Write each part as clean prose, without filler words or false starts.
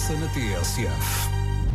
passa na TSF.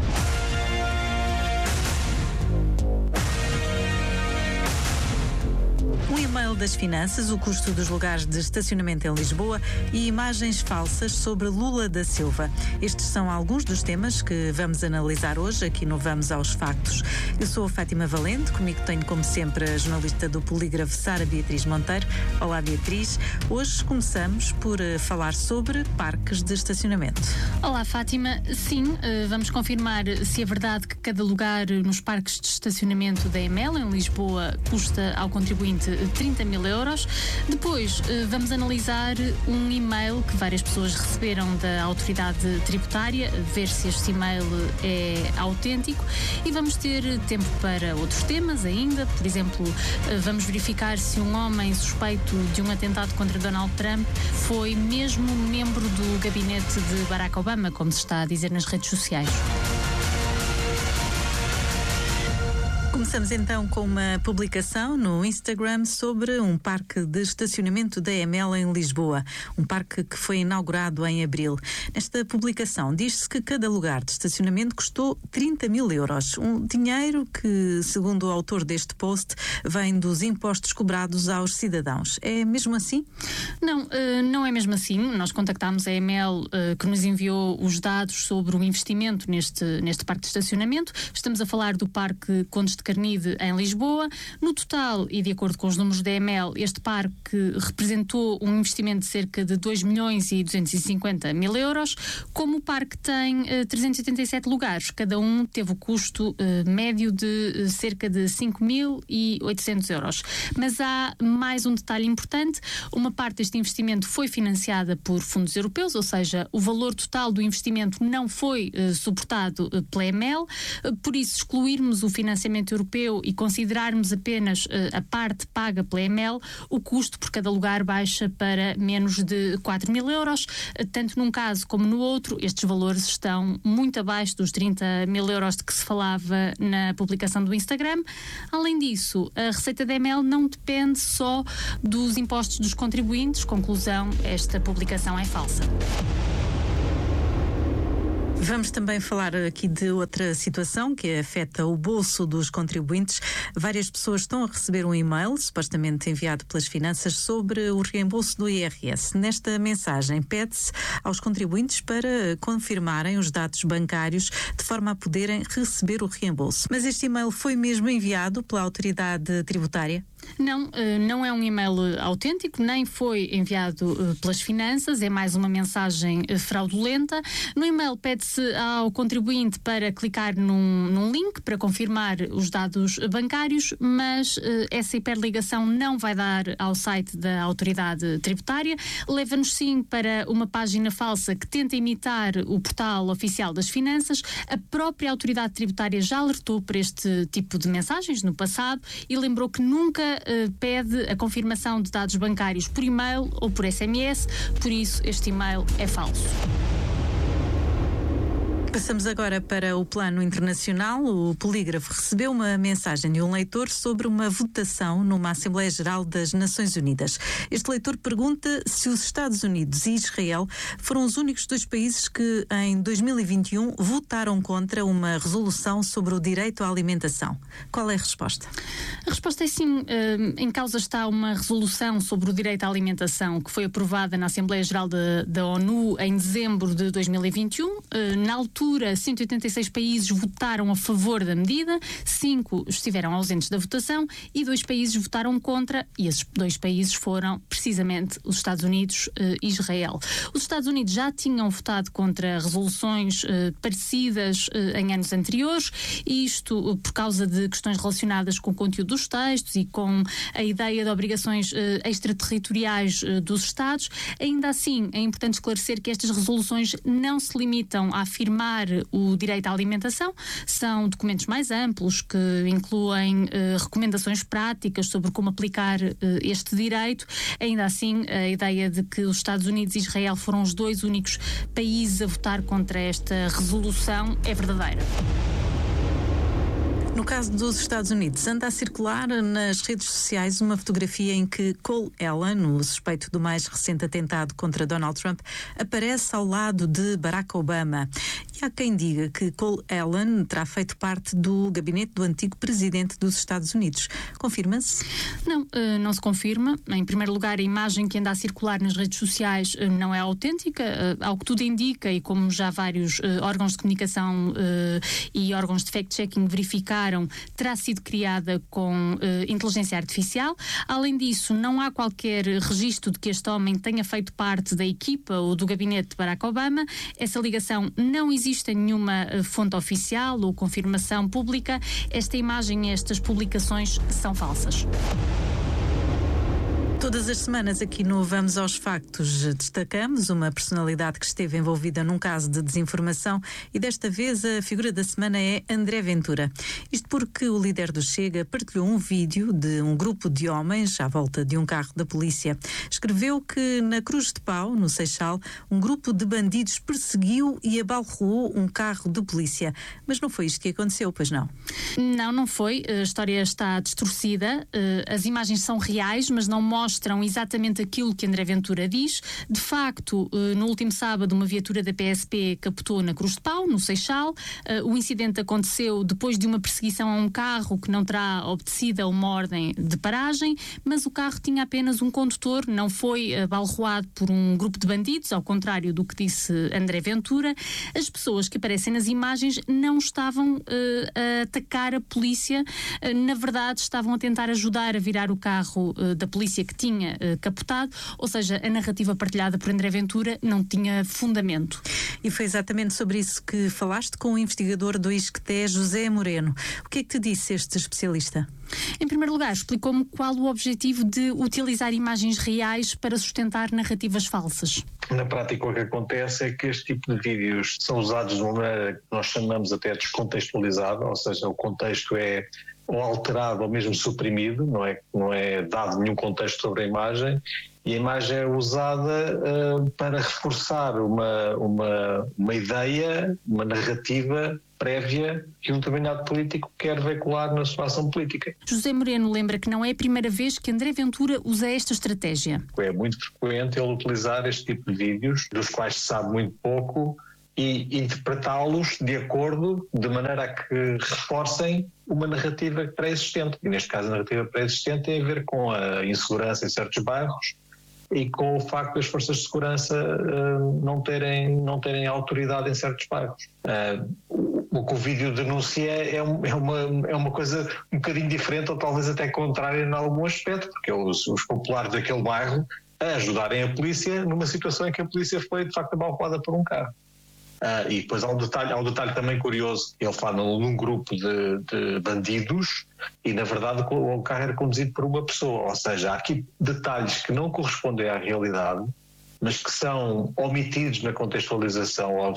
Um e-mail das finanças, o custo dos lugares de estacionamento em Lisboa e imagens falsas sobre Lula da Silva. Estes são alguns dos temas que vamos analisar hoje aqui no Vamos aos Factos. Eu sou a Fátima Valente, comigo tenho como sempre a jornalista do Polígrafo Sara Beatriz Monteiro. Olá Beatriz, hoje começamos por falar sobre parques de estacionamento. Olá Fátima, sim, vamos confirmar se é verdade que cada lugar nos parques de estacionamento da EML em Lisboa custa ao contribuinte 30 mil euros. Depois vamos analisar um e-mail que várias pessoas receberam da autoridade tributária, ver se este e-mail é autêntico, e vamos ter tempo para outros temas ainda. Por exemplo, vamos verificar se um homem suspeito de um atentado contra Donald Trump foi mesmo membro do gabinete de Barack Obama, como se está a dizer nas redes sociais. Começamos então com uma publicação no Instagram sobre um parque de estacionamento da EML em Lisboa, um parque que foi inaugurado em abril. Nesta publicação diz-se que cada lugar de estacionamento custou 30 mil euros, um dinheiro que, segundo o autor deste post, vem dos impostos cobrados aos cidadãos. É mesmo assim? Não é mesmo assim. Nós contactámos a EML, que nos enviou os dados sobre o investimento neste parque de estacionamento. Estamos a falar do Parque Condes de Carnide, em Lisboa. No total, e de acordo com os números da EML, este parque representou um investimento de cerca de 2 milhões e 250 mil euros. Como o parque tem 387 lugares, cada um teve o custo médio de cerca de 5.800 euros. Mas há mais um detalhe importante: uma parte deste investimento foi financiada por fundos europeus, ou seja, o valor total do investimento não foi suportado pela EML. Por isso, excluirmos o financiamento europeu e considerarmos apenas a parte paga pela EML, o custo por cada lugar baixa para menos de 4 mil euros. Tanto num caso como no outro, estes valores estão muito abaixo dos 30 mil euros de que se falava na publicação do Instagram. Além disso, a receita da EML não depende só dos impostos dos contribuintes. Conclusão, esta publicação é falsa. Vamos também falar aqui de outra situação que afeta o bolso dos contribuintes. Várias pessoas estão a receber um e-mail, supostamente enviado pelas finanças, sobre o reembolso do IRS. Nesta mensagem pede-se aos contribuintes para confirmarem os dados bancários de forma a poderem receber o reembolso. Mas este e-mail foi mesmo enviado pela autoridade tributária? Não é um e-mail autêntico, nem foi enviado pelas finanças, é mais uma mensagem fraudulenta. No e-mail pede-se ao contribuinte para clicar num link para confirmar os dados bancários, mas essa hiperligação não vai dar ao site da autoridade tributária. Leva-nos sim para uma página falsa que tenta imitar o portal oficial das finanças. A própria autoridade tributária já alertou para este tipo de mensagens no passado e lembrou que nunca pede a confirmação de dados bancários por e-mail ou por SMS, por isso este e-mail é falso. Passamos agora para o plano internacional. O Polígrafo recebeu uma mensagem de um leitor sobre uma votação numa Assembleia Geral das Nações Unidas. Este leitor pergunta se os Estados Unidos e Israel foram os únicos dois países que, em 2021, votaram contra uma resolução sobre o direito à alimentação. Qual é a resposta? A resposta é sim. Em causa está uma resolução sobre o direito à alimentação que foi aprovada na Assembleia Geral da ONU em dezembro de 2021. Na altura, 186 países votaram a favor da medida, 5 estiveram ausentes da votação e 2 países votaram contra, e esses 2 países foram precisamente os Estados Unidos e Israel. Os Estados Unidos já tinham votado contra resoluções parecidas em anos anteriores, e isto por causa de questões relacionadas com o conteúdo dos textos e com a ideia de obrigações extraterritoriais dos Estados. Ainda assim, é importante esclarecer que estas resoluções não se limitam a afirmar o direito à alimentação, são documentos mais amplos que incluem recomendações práticas sobre como aplicar este direito. Ainda assim, a ideia de que os Estados Unidos e Israel foram os 2 únicos países a votar contra esta resolução é verdadeira. No caso dos Estados Unidos, anda a circular nas redes sociais uma fotografia em que Cole Allen, o suspeito do mais recente atentado contra Donald Trump, aparece ao lado de Barack Obama. E há quem diga que Cole Allen terá feito parte do gabinete do antigo presidente dos Estados Unidos. Confirma-se? Não se confirma. Em primeiro lugar, a imagem que anda a circular nas redes sociais não é autêntica. Ao que tudo indica, e como já vários órgãos de comunicação e órgãos de fact-checking verificaram, terá sido criada com inteligência artificial. Além disso, não há qualquer registro de que este homem tenha feito parte da equipa ou do gabinete de Barack Obama. Essa ligação não existe em nenhuma fonte oficial ou confirmação pública. Esta imagem e estas publicações são falsas. Todas as semanas aqui no Vamos aos Factos destacamos uma personalidade que esteve envolvida num caso de desinformação e desta vez a figura da semana é André Ventura. Isto porque o líder do Chega partilhou um vídeo de um grupo de homens à volta de um carro da polícia. Escreveu que na Cruz de Pau, no Seixal, um grupo de bandidos perseguiu e abalroou um carro de polícia. Mas não foi isto que aconteceu, pois não? Não foi. A história está distorcida. As imagens são reais, mas não mostram exatamente aquilo que André Ventura diz. De facto, no último sábado, uma viatura da PSP captou na Cruz de Pau, no Seixal. O incidente aconteceu depois de uma perseguição a um carro que não terá obedecido a uma ordem de paragem, mas o carro tinha apenas um condutor, não foi abalroado por um grupo de bandidos, ao contrário do que disse André Ventura. As pessoas que aparecem nas imagens não estavam a atacar a polícia, na verdade estavam a tentar ajudar a virar o carro da polícia que tinha capotado, ou seja, a narrativa partilhada por André Ventura não tinha fundamento. E foi exatamente sobre isso que falaste com o investigador do ISCTE, José Moreno. O que é que te disse este especialista? Em primeiro lugar, explicou-me qual o objetivo de utilizar imagens reais para sustentar narrativas falsas. Na prática, o que acontece é que este tipo de vídeos são usados de uma maneira que nós chamamos até descontextualizada, ou seja, o contexto é ou alterado ou mesmo suprimido, não é dado nenhum contexto sobre a imagem, e a imagem é usada para reforçar uma ideia, uma narrativa prévia que um determinado político quer veicular na sua ação política. José Moreno lembra que não é a primeira vez que André Ventura usa esta estratégia. É muito frequente ele utilizar este tipo de vídeos, dos quais se sabe muito pouco, e interpretá-los de maneira a que reforcem uma narrativa pré-existente. E neste caso a narrativa pré-existente tem a ver com a insegurança em certos bairros e com o facto das forças de segurança não terem autoridade em certos bairros. O que o vídeo denuncia é uma coisa um bocadinho diferente ou talvez até contrária em algum aspecto, porque os populares daquele bairro a ajudarem a polícia numa situação em que a polícia foi de facto abalroada por um carro. E depois há um detalhe também curioso. Ele fala num grupo de bandidos e na verdade o carro era conduzido por uma pessoa, ou seja, há aqui detalhes que não correspondem à realidade, mas que são omitidos na contextualização ou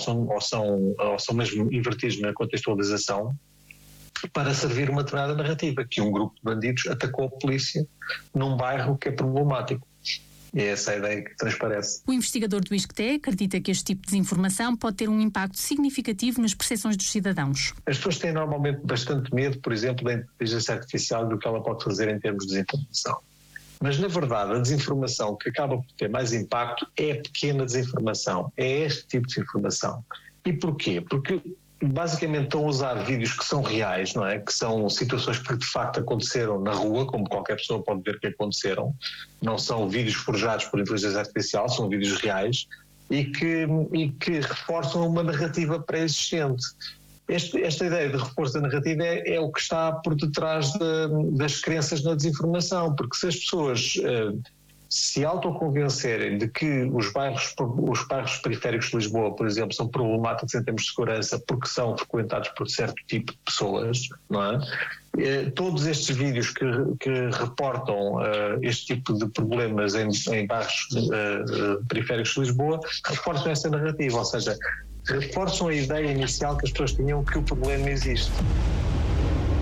são mesmo invertidos na contextualização para servir uma determinada narrativa, que um grupo de bandidos atacou a polícia num bairro que é problemático. É essa a ideia que transparece. O investigador do ISCTE acredita que este tipo de desinformação pode ter um impacto significativo nas percepções dos cidadãos. As pessoas têm normalmente bastante medo, por exemplo, da inteligência artificial, do que ela pode fazer em termos de desinformação. Mas, na verdade, a desinformação que acaba por ter mais impacto é a pequena desinformação, é este tipo de desinformação. E porquê? Porque basicamente estão a usar vídeos que são reais, não é? Que são situações que de facto aconteceram na rua, como qualquer pessoa pode ver que aconteceram. Não são vídeos forjados por inteligência artificial, são vídeos reais e que reforçam uma narrativa pré-existente. Esta ideia de reforço da narrativa é o que está por detrás das crenças na desinformação, porque se as pessoas se autoconvencerem de que os bairros periféricos de Lisboa, por exemplo, são problemáticos em termos de segurança porque são frequentados por certo tipo de pessoas, não é? Todos estes vídeos que reportam este tipo de problemas em bairros periféricos de Lisboa reforçam essa narrativa, ou seja, reforçam a ideia inicial que as pessoas tinham que o problema existe.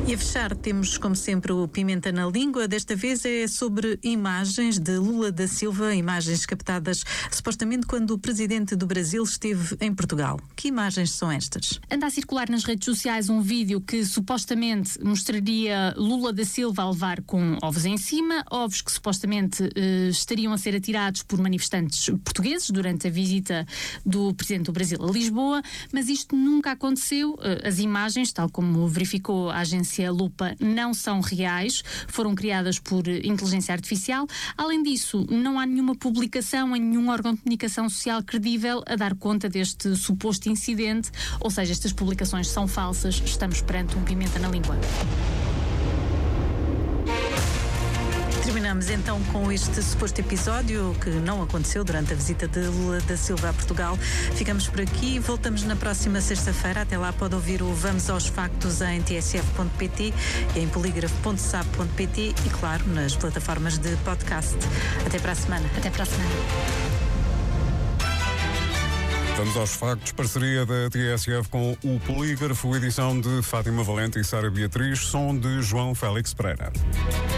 E a fechar temos, como sempre, o Pimenta na Língua. Desta vez é sobre imagens de Lula da Silva, imagens captadas supostamente quando o presidente do Brasil esteve em Portugal. Que imagens são estas? Anda a circular nas redes sociais um vídeo que supostamente mostraria Lula da Silva a levar com ovos em cima, ovos que supostamente estariam a ser atirados por manifestantes portugueses durante a visita do presidente do Brasil a Lisboa, mas isto nunca aconteceu. As imagens, tal como verificou a agência Lupa, não são reais, foram criadas por inteligência artificial. Além disso, não há nenhuma publicação em nenhum órgão de comunicação social credível a dar conta deste suposto incidente, ou seja, estas publicações são falsas. Estamos perante um Pimenta na Língua. Terminamos então com este suposto episódio que não aconteceu durante a visita de Lula da Silva a Portugal. Ficamos por aqui, voltamos na próxima sexta-feira. Até lá pode ouvir o Vamos aos Factos em tsf.pt e em polígrafo.sap.pt e, claro, nas plataformas de podcast. Até para a semana. Até para a semana. Vamos aos Factos, parceria da TSF com o Polígrafo, edição de Fátima Valente e Sara Beatriz, som de João Félix Pereira.